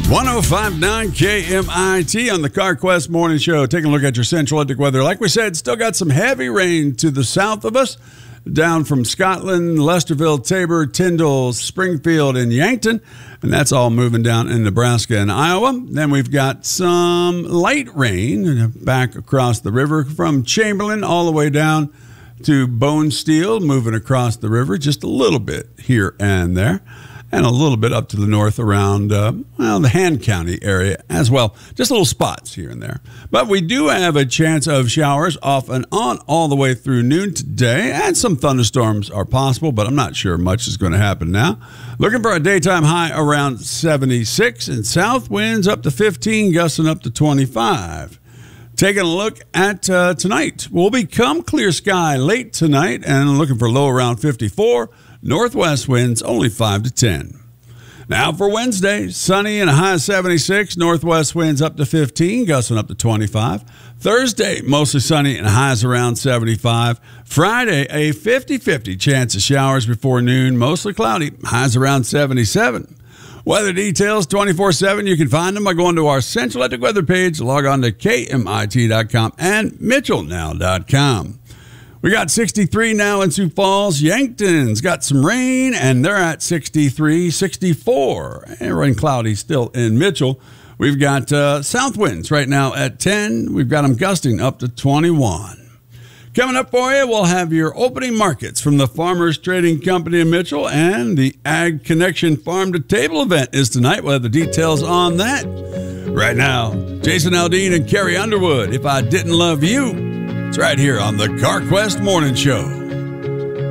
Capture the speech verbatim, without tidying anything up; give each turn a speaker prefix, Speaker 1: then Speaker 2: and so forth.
Speaker 1: one oh five point nine K M I T on the CarQuest Morning Show. Taking a look at your Central Atlantic weather. Like we said, still got some heavy rain to the south of us, down from Scotland, Lesterville, Tabor, Tyndall, Springfield, and Yankton. And that's all moving down in Nebraska and Iowa. Then we've got some light rain back across the river from Chamberlain all the way down to Bone Steel, moving across the river just a little bit here and there. And a little bit up to the north around, uh, well, the Han County area as well. Just little spots here and there. But we do have a chance of showers off and on all the way through noon today. And some thunderstorms are possible, but I'm not sure much is going to happen now. Looking for a daytime high around seventy-six, and south winds up to fifteen, gusting up to twenty-five. Taking a look at uh, tonight. We'll become clear sky late tonight and looking for low around fifty-four. Northwest winds only five to ten. Now for Wednesday, sunny and a high of seventy-six. Northwest winds up to fifteen, gusting up to twenty-five. Thursday, mostly sunny and highs around seventy-five. Friday, a fifty-fifty chance of showers before noon, mostly cloudy, highs around seventy-seven. Weather details twenty-four seven. You can find them by going to our Central Atlantic weather page. Log on to K M I T dot com and Mitchell Now dot com. We got sixty-three now in Sioux Falls. Yankton's got some rain, and they're at sixty-three, sixty-four. And rain cloudy still in Mitchell. We've got uh, south winds right now at ten. We've got them gusting up to twenty-one. Coming up for you, we'll have your opening markets from the Farmers Trading Company in Mitchell, and the Ag Connection Farm to Table event is tonight. We'll have the details on that. Right now, Jason Aldean and Carrie Underwood, If I Didn't Love You. It's right here on the CarQuest Morning Show.